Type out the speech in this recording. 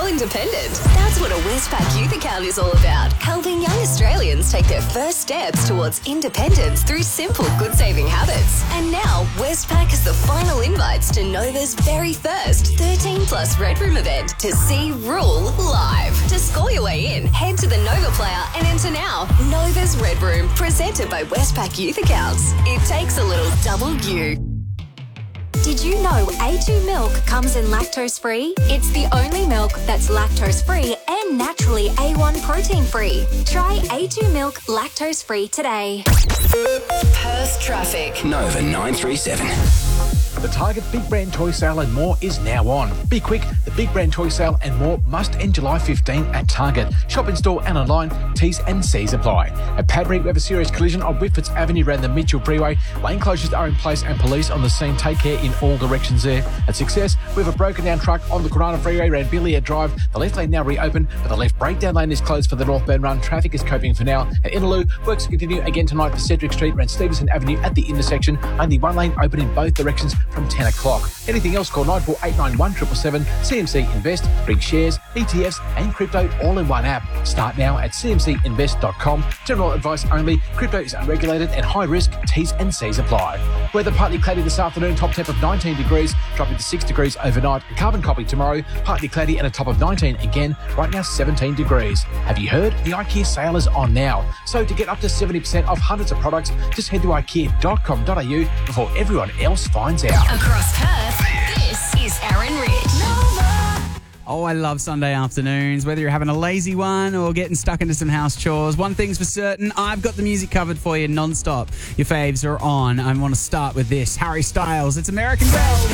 feel independent? That's what a Westpac Youth Account is all about. Helping young Australians take their first steps towards independence through simple, good saving habits. And now, Westpac has the final invites to Nova's very first 13 Plus Red Room event to see Rule live. To score your way in, head to the Nova player and enter now. Nova's Red Room, presented by Westpac Youth Accounts. It takes a little double U. Did you know A2 milk comes in lactose-free? It's the only milk that's lactose-free and naturally A1 protein-free. Try A2 milk lactose-free today. Perth traffic. Nova 937. The Target Big Brand Toy Sale and More is now on. Be quick, the Big Brand Toy Sale and More must end July 15 at Target. Shop in store and online. T's and C's apply. At Padbury, we have a serious collision on Whitfords Avenue around the Mitchell Freeway. Lane closures are in place and police on the scene. Take care in all directions there. At Success, we have a broken down truck on the Corona Freeway around Billiard Drive. The left lane now reopened, but the left breakdown lane is closed for the northbound run. Traffic is coping for now. At Innaloo, works continue again tonight for Cedric Street around Stevenson Avenue at the intersection. Only one lane open in both directions from 10 o'clock. Anything else, call 9489 777. CMC Invest. Bring shares, ETFs and crypto all in one app. Start now at cmcinvest.com. General advice only. Crypto is unregulated and high risk. T's and C's apply. Weather partly cloudy this afternoon. Top temp of 19 degrees, dropping to 6 degrees overnight. Carbon copy tomorrow. Partly cloudy and a top of 19 again. Right now 17 degrees. Have you heard? The IKEA sale is on now. So to get up to 70% off hundreds of products, just head to ikea.com.au before everyone else finds out. Across Perth, this is Aaron Rich. Oh, I love Sunday afternoons, whether you're having a lazy one or getting stuck into some house chores. One thing's for certain, I've got the music covered for you non-stop. Your faves are on. I want to start with this. Harry Styles, it's American Girl.